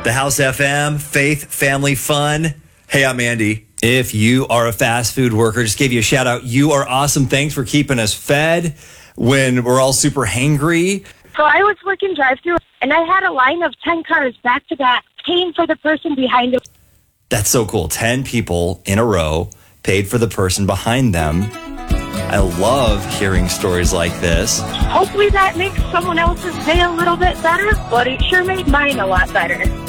The House FM, faith, family, fun. Hey, I'm Andy. If you are a fast food worker, just gave you a shout out. You are awesome. Thanks for keeping us fed when we're all super hangry. So I was working drive-thru, and I had a line of 10 cars back to back paying for the person behind it. That's so cool. 10 people in a row paid for the person behind them. I love hearing stories like this. Hopefully that makes someone else's day a little bit better, but it sure made mine a lot better.